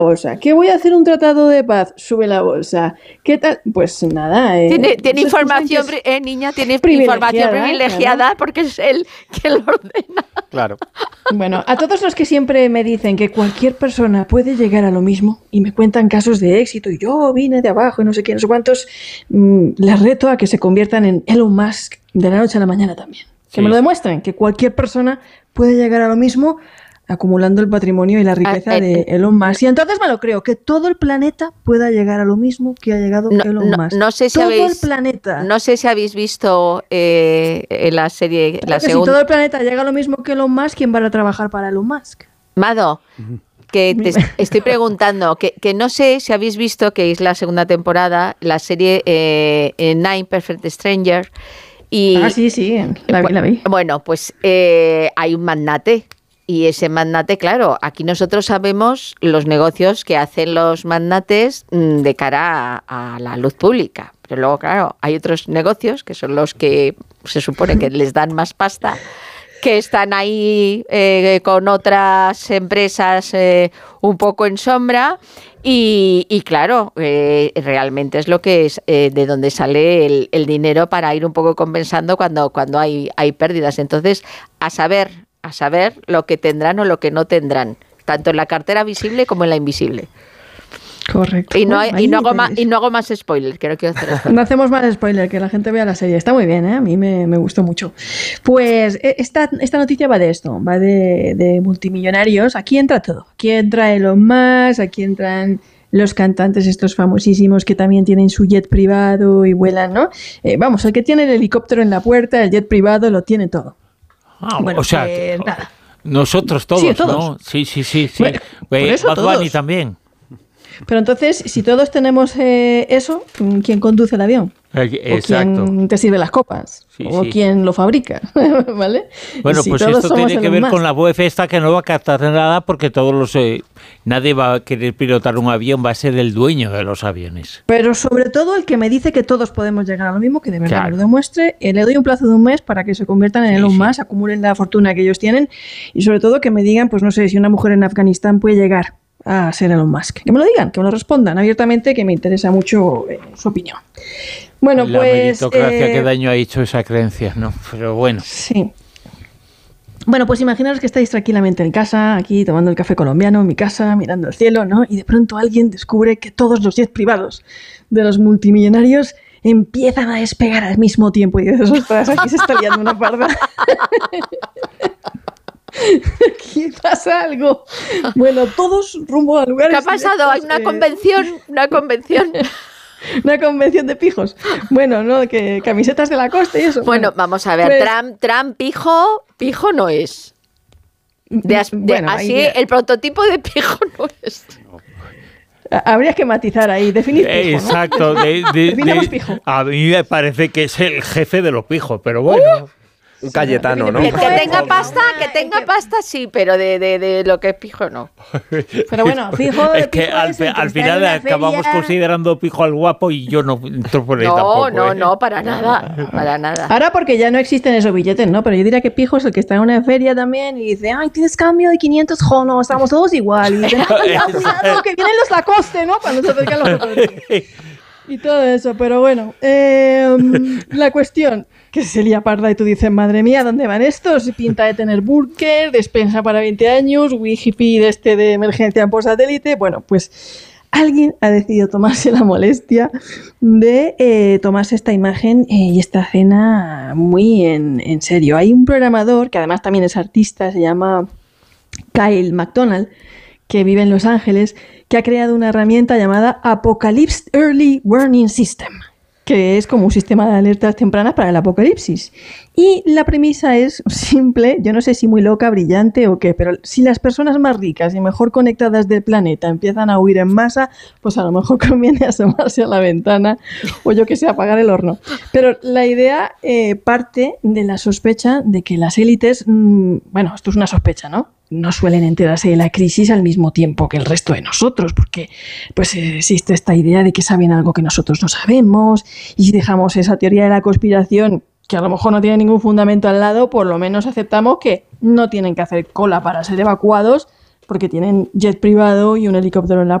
bolsa. ¿Qué voy a hacer un tratado de paz? Sube la bolsa. ¿Qué tal? Pues nada. Tiene información, niña, tiene información privilegiada, claro, porque es él quien lo ordena. Claro. Bueno, a todos los que siempre me dicen que cualquier persona puede llegar a lo mismo y me cuentan casos de éxito y yo vine de abajo y no sé qué, no sé cuántos, les reto a que se conviertan en Elon Musk de la noche a la mañana también. Que me lo demuestren, que cualquier persona puede llegar a lo mismo acumulando el patrimonio y la riqueza de Elon Musk. Y entonces me lo creo, que todo el planeta pueda llegar a lo mismo que ha llegado Elon Musk. No sé si todo el planeta. No sé si habéis visto la serie, la segunda. Si todo el planeta llega a lo mismo que Elon Musk, ¿quién va a trabajar para Elon Musk? Mado, que te estoy preguntando, que no sé si habéis visto, que es la segunda temporada, la serie Nine Perfect Strangers. Sí, la vi. Bueno, pues hay un magnate. Y ese magnate, claro, aquí nosotros sabemos los negocios que hacen los magnates de cara a la luz pública. Pero luego, claro, hay otros negocios que son los que se supone que les dan más pasta, que están ahí con otras empresas un poco en sombra. Y claro, realmente es lo que es de donde sale el dinero para ir un poco compensando cuando hay pérdidas. Entonces, a saber lo que tendrán o lo que no tendrán, tanto en la cartera visible como en la invisible. Correcto. Y no hago más spoiler, que no quiero hacer esto. No hacemos más spoiler, que la gente vea la serie. Está muy bien, ¿eh? A mí me gustó mucho. Pues esta noticia va de esto, va de multimillonarios. Aquí entra todo. Aquí entra Elon Musk, aquí entran los cantantes estos famosísimos que también tienen su jet privado y vuelan, ¿no? Vamos, el que tiene el helicóptero en la puerta, el jet privado, lo tiene todo. Bueno, o sea, nada. Nosotros todos, sí, todos, ¿no? Sí. Bueno, Bad Bunny también. Pero entonces, si todos tenemos eso, ¿quién conduce el avión? Exacto. ¿O quién te sirve las copas? ¿O quién lo fabrica? ¿Vale? Bueno, pues esto tiene que ver con la web esta, que no va a captar nada porque nadie va a querer pilotar un avión, va a ser el dueño de los aviones. Pero sobre todo el que me dice que todos podemos llegar a lo mismo, que de verdad me lo demuestre. Le doy un plazo de un mes para que se conviertan en Elon Musk, acumulen la fortuna que ellos tienen y sobre todo que me digan, pues no sé, si una mujer en Afganistán puede llegar a ser Elon Musk. Que me lo digan, que me lo respondan abiertamente, que me interesa mucho su opinión. Bueno, la meritocracia, qué daño ha hecho esa creencia, ¿no? Pero bueno. Sí. Bueno, pues imaginaros que estáis tranquilamente en casa, aquí tomando el café colombiano en mi casa, mirando el cielo, ¿no? Y de pronto alguien descubre que todos los jets privados de los multimillonarios empiezan a despegar al mismo tiempo. Y dices, ostras, aquí se está liando una parda. Aquí pasa algo. Bueno, todos rumbo a lugares. ¿Qué ha pasado? Hay una convención. Una convención de pijos. Bueno, ¿no? Que camisetas de Lacoste y eso. Bueno, vamos a ver. Pues, Trump pijo no es. Así, el prototipo de pijo no es. Habría que matizar ahí, definir pijo, ¿no? Exacto. Definamos pijo. A mí me parece que es el jefe de los pijos, pero bueno. Un Cayetano, ¿no? Que tenga pasta, sí, pero de lo que es pijo, no. Pero bueno, fijo. Es que al final acabamos considerando pijo al guapo y yo no entro por ahí tampoco. No, para nada. Ahora porque ya no existen esos billetes, ¿no? Pero yo diría que pijo es el que está en una feria también y dice, ay, tienes cambio de 500, no, estamos todos igual. Y dice, cuidado, que vienen los Lacoste, ¿no? Cuando se acercan los otros. Y todo eso, pero bueno. La cuestión, que se lía parda y tú dices, madre mía, ¿dónde van estos? Pinta de tener búnker, despensa para 20 años, Wi-Fi de emergencia por satélite. Bueno, pues alguien ha decidido tomarse la molestia de tomarse esta imagen y esta escena muy en serio. Hay un programador, que además también es artista, se llama Kyle MacDonald, que vive en Los Ángeles, que ha creado una herramienta llamada Apocalypse Early Warning System, que es como un sistema de alertas tempranas para el apocalipsis. Y la premisa es simple, yo no sé si muy loca, brillante o qué, pero si las personas más ricas y mejor conectadas del planeta empiezan a huir en masa, pues a lo mejor conviene asomarse a la ventana o yo que sé, apagar el horno. Pero la idea parte de la sospecha de que las élites, bueno, esto es una sospecha, ¿no? No suelen enterarse de la crisis al mismo tiempo que el resto de nosotros, porque pues existe esta idea de que saben algo que nosotros no sabemos, y si dejamos esa teoría de la conspiración, que a lo mejor no tiene ningún fundamento al lado, por lo menos aceptamos que no tienen que hacer cola para ser evacuados, porque tienen jet privado y un helicóptero en la